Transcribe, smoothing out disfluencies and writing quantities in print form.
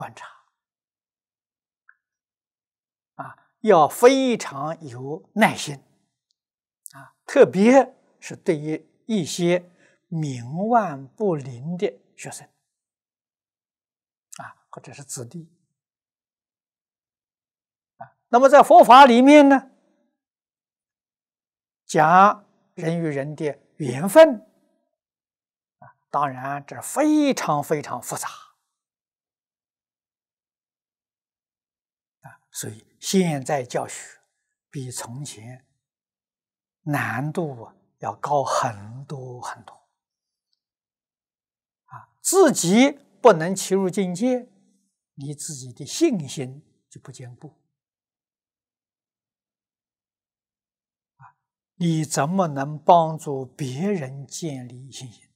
观察要非常有耐心特别是对于一些冥顽不灵的学生或者是子弟那么在佛法里面呢，讲人与人的缘分当然这非常非常复杂所以现在教学比从前难度要高很多很多自己不能切入境界，你自己的信心就不坚固你怎么能帮助别人建立信心